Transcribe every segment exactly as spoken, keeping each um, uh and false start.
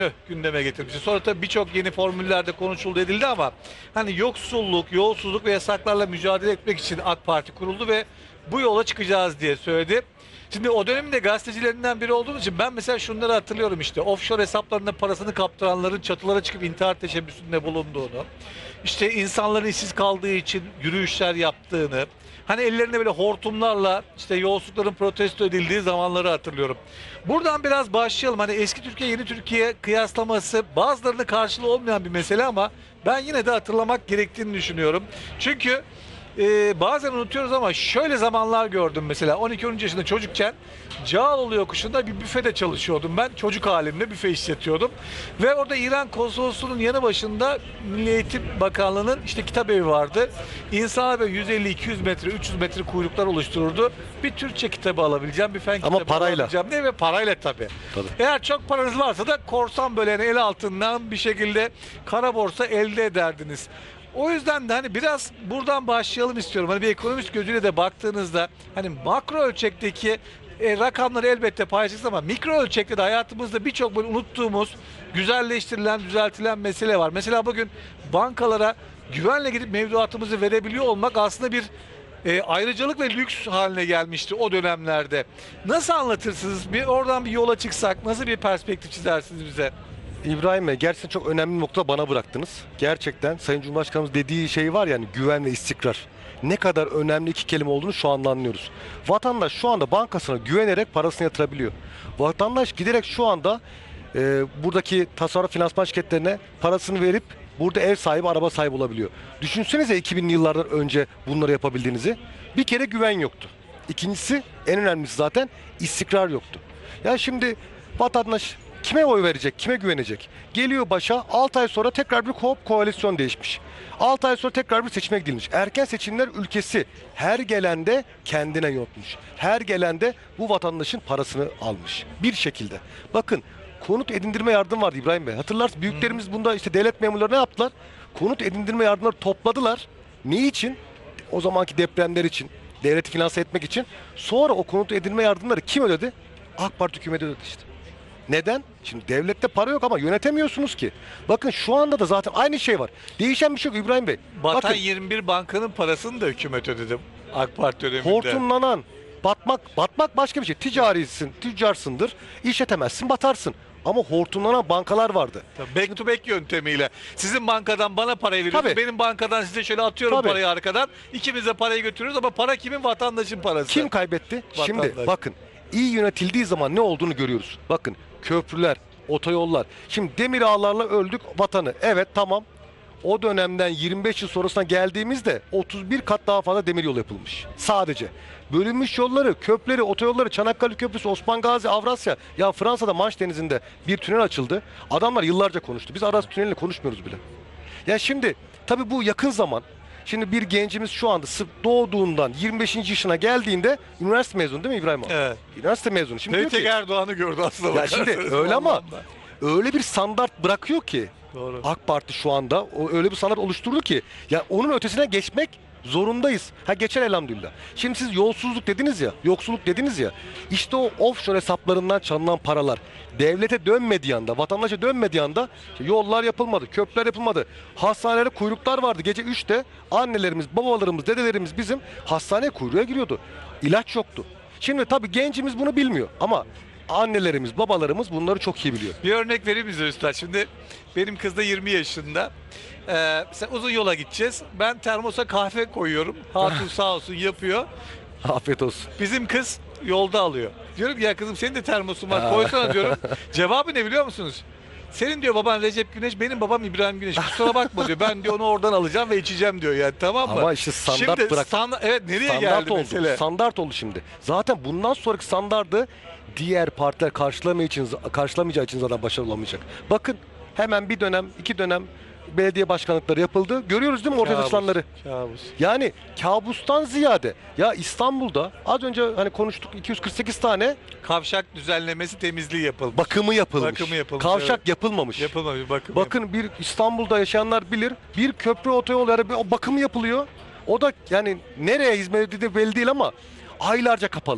gündeme getirmişti. Sonra tabii birçok yeni formüllerde konuşuldu edildi ama hani yoksulluk, yolsuzluk ve yasaklarla mücadele etmek için AK Parti kuruldu ve bu yola çıkacağız diye söyledi. Şimdi o dönemin de gazetecilerinden biri olduğum için ben mesela şunları hatırlıyorum işte. Offshore hesaplarında parasını kaptıranların çatılara çıkıp intihar teşebbüsünde bulunduğunu, işte insanların işsiz kaldığı için yürüyüşler yaptığını, hani ellerinde böyle hortumlarla işte yolsuzlukların protesto edildiği zamanları hatırlıyorum. Buradan biraz başlayalım. Hani eski Türkiye yeni Türkiye kıyaslaması bazılarının karşılığı olmayan bir mesele ama ben yine de hatırlamak gerektiğini düşünüyorum. Çünkü Ee, bazen unutuyoruz ama şöyle zamanlar gördüm mesela on iki on üç yaşında çocukken Cağaloğlu yokuşunda bir büfede çalışıyordum ben çocuk halimle büfe işletiyordum ve orada İran konsolosluğunun yanı başında Milli Eğitim Bakanlığı'nın işte kitap evi vardı. İnsanlar böyle yüz elli iki yüz metre üç yüz metre kuyruklar oluştururdu. Bir Türkçe kitabı alabileceğim, bir fen Ama kitabı parayla. alabileceğim diye ve parayla tabii. Tabii. Eğer çok paranız varsa da korsan böyle yani el altından bir şekilde kara borsa elde ederdiniz. O yüzden de hani biraz buradan başlayalım istiyorum. Hani bir ekonomist gözüyle de baktığınızda hani makro ölçekteki e, rakamları elbette paylaşacağız ama mikro ölçekte de hayatımızda birçok böyle unuttuğumuz, güzelleştirilen, düzeltilen mesele var. Mesela bugün bankalara güvenle gidip mevduatımızı verebiliyor olmak aslında bir e, ayrıcalık ve lüks haline gelmişti o dönemlerde. Nasıl anlatırsınız? Bir oradan bir yola çıksak nasıl bir perspektif çizersiniz bize? İbrahim Bey, gerçekten çok önemli bir nokta bana bıraktınız. Gerçekten Sayın Cumhurbaşkanımız dediği şey var yani, güven ve istikrar. Ne kadar önemli iki kelime olduğunu şu anda anlıyoruz. Vatandaş şu anda bankasına güvenerek parasını yatırabiliyor. Vatandaş giderek şu anda e, buradaki tasarruf finansman şirketlerine parasını verip burada ev sahibi, araba sahibi olabiliyor. Düşünsenize iki binli yıllardan önce bunları yapabildiğinizi. Bir kere güven yoktu. İkincisi, en önemlisi zaten istikrar yoktu. Ya şimdi vatandaş kime oy verecek, kime güvenecek? Geliyor başa, altı ay sonra tekrar bir ko koalisyon değişmiş. altı ay sonra tekrar bir seçime gidilmiş. Erken seçimler ülkesi her gelende kendine yotmuş. Her gelende bu vatandaşın parasını almış. Bir şekilde. Bakın, konut edindirme yardım vardı İbrahim Bey. Hatırlarsınız, büyüklerimiz bunda işte devlet memurları ne yaptılar? Konut edindirme yardımları topladılar. Ne için? O zamanki depremler için, devleti finanse etmek için. Sonra o konut edinme yardımları kim ödedi? AK Parti hükümeti ödedi işte. Neden? Şimdi devlette para yok ama yönetemiyorsunuz ki. Bakın şu anda da zaten aynı şey var. Değişen bir şey yok İbrahim Bey. Batan Bakın, yirmi bir bankanın parasını da hükümet ödedi AK Parti döneminde. hortumlanan, batmak, batmak başka bir şey. Ticarisin, tüccarsındır, işletemezsin, batarsın. Ama hortumlanan bankalar vardı. Back to back yöntemiyle. Sizin bankadan bana parayı veriyorsunuz. Tabii. Benim bankadan size şöyle atıyorum Tabii. parayı arkadan. İkimiz de parayı götürüyoruz ama para kimin? Vatandaşın parası. Kim kaybetti? Şimdi Vatandaş. bakın, iyi yönetildiği zaman ne olduğunu görüyoruz. Bakın, köprüler, otoyollar. Şimdi demir ağlarla öldük vatanı. Evet, tamam. O dönemden yirmi beş yıl sonrasına geldiğimizde otuz bir kat daha fazla demiryolu yapılmış. Sadece. Bölünmüş yolları, köprüleri, otoyolları, Çanakkale Köprüsü, Osman Gazi, Avrasya. Ya Fransa'da Manş Denizi'nde bir tünel açıldı. Adamlar yıllarca konuştu. Biz Aras tüneliyle konuşmuyoruz bile. Ya şimdi tabii bu yakın zaman. Şimdi bir gencimiz şu anda sırf doğduğundan yirmi beşinci yaşına geldiğinde üniversite mezunu değil mi İbrahim abi? Evet. Üniversite mezunu. Şimdi diyor Tek ki, Erdoğan'ı gördü aslında. ya şimdi bakarsanız öyle bu ama anlamda. öyle bir standart bırakıyor ki Doğru. AK Parti şu anda o öyle bir standart oluşturdu ki ya onun ötesine geçmek zorundayız. Ha, geçer elhamdülillah. Şimdi siz yolsuzluk dediniz ya, yoksulluk dediniz ya. İşte o offshore hesaplarından çalınan paralar devlete dönmediği anda, vatandaşa dönmediği anda işte yollar yapılmadı, köprüler yapılmadı. Hastanelerde kuyruklar vardı. Gece üçte annelerimiz, babalarımız, dedelerimiz bizim hastaneye kuyruğa giriyordu. İlaç yoktu. Şimdi tabii gencimiz bunu bilmiyor ama annelerimiz, babalarımız bunları çok iyi biliyor. Bir örnek vereyim bize Üstad. Şimdi benim kız da yirmi yaşında. Ee, mesela uzun yola gideceğiz. Ben termosa kahve koyuyorum. Hatun sağ olsun yapıyor. Afiyet olsun. Bizim kız yolda alıyor. Diyorum ki ya kızım senin de termosun var koysana diyorum. Cevabı ne biliyor musunuz? Senin diyor baban Recep Güneş, benim babam İbrahim Güneş. Kusura bakma diyor. Ben diyor onu oradan alacağım ve içeceğim diyor yani, tamam mı? Ama işte standart Şimdi bırak. stand- evet nereye Standart geldi oldu. mesele? Standart oldu şimdi. Zaten bundan sonraki standardı diğer partiler karşılamayacağı için, karşılamayacağı için zaten başarılı olamayacak. Bakın, hemen bir dönem, iki dönem belediye başkanlıkları yapıldı. Görüyoruz değil mi ortaya Kabus, saçılanları? kabus. Yani kabustan ziyade ya İstanbul'da az önce hani konuştuk iki yüz kırk sekiz tane Kavşak düzenlemesi, temizliği yapılmış. bakımı yapılmış. Bakımı yapılmış, Kavşak evet. yapılmamış. Yapılmamış bakım. Bakın, bir İstanbul'da yaşayanlar bilir. Bir köprü otoyol yani bir- o bakımı yapılıyor. O da yani nereye hizmet edildiği belli değil ama aylarca kapalı.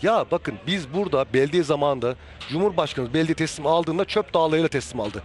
Ya bakın biz burada belediye zamanında Cumhurbaşkanı belediye teslim aldığında çöp dağlarıyla teslim aldı.